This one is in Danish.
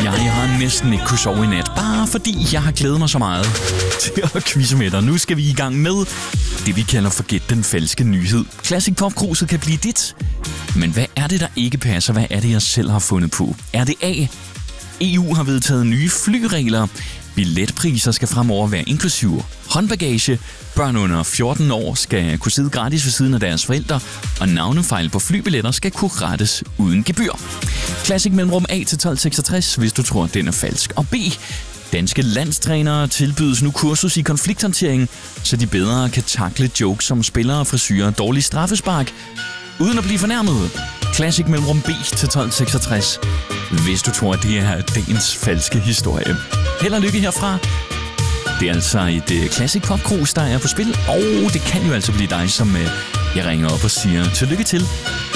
Jeg har næsten ikke kunne sove i nat, bare fordi jeg har glædet mig så meget til at quizze med dig. Nu skal vi i gang med det, vi kalder for Gæt den falske nyhed. Classic Pop-kruset kan blive dit. Men hvad er det, der ikke passer? Hvad er det, jeg selv har fundet på? Er det A? EU har vedtaget nye flyregler. Billetpriser skal fremover være inklusive håndbagage. Børn under 14 år skal kunne sidde gratis ved siden af deres forældre. Og navnefejl på flybilletter skal kunne rettes uden gebyr. Classic mellemrum A til 1266, hvis du tror, den er falsk. Og B. Danske landstrænere tilbydes nu kursus i konflikthåndtering, så de bedre kan takle jokes som spillere, frisyrer og dårlig straffespark, uden at blive fornærmet. Classic mellemrum B til 1266, hvis du tror, det er dagens falske historie. Held og lykke herfra. Det er altså et Classic Pop-krus, der er på spil, og det kan jo altså blive dig, som jeg ringer op og siger tillykke til.